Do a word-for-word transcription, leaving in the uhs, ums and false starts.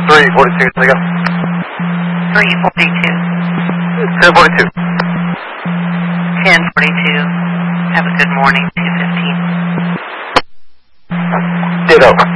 three forty-two, take up. three forty-two. ten forty-two. ten forty-two. Have a good morning, two fifteen. Ditto.